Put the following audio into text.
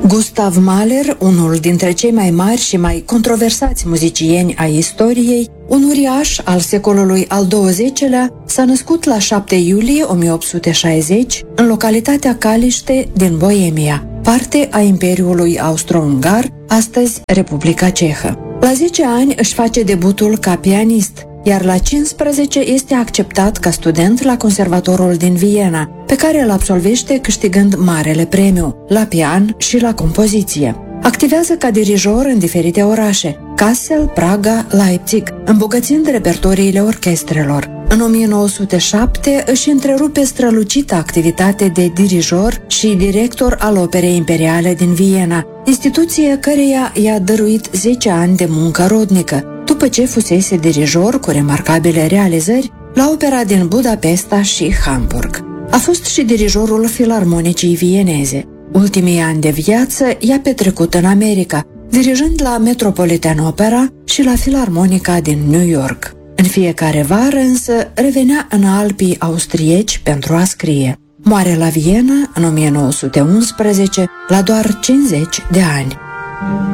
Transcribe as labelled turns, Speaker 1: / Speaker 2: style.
Speaker 1: Gustav Mahler, unul dintre cei mai mari și mai controversați muzicieni ai istoriei, un uriaș al secolului al XX-lea, s-a născut la 7 iulie 1860 în localitatea Kaliște din Boemia, parte a Imperiului Austro-Ungar, astăzi Republica Cehă. La 10 ani își face debutul ca pianist, iar la 15 este acceptat ca student la Conservatorul din Viena, pe care îl absolvește câștigând marele premiu, la pian și la compoziție. Activează ca dirijor în diferite orașe, Kassel, Praga, Leipzig, îmbogățind repertoriile orchestrelor. În 1907 își întrerupe strălucita activitate de dirijor și director al Operei Imperiale din Viena, instituție căreia i-a dăruit 10 ani de muncă rodnică, după ce fusese dirijor cu remarcabile realizări la opera din Budapesta și Hamburg. A fost și dirijorul Filarmonicii vieneze. Ultimii ani de viață i-a petrecut în America, dirijând la Metropolitan Opera și la Filarmonica din New York. În fiecare vară însă revenea în Alpii austrieci pentru a scrie. Moare la Viena în 1911, la doar 50 de ani.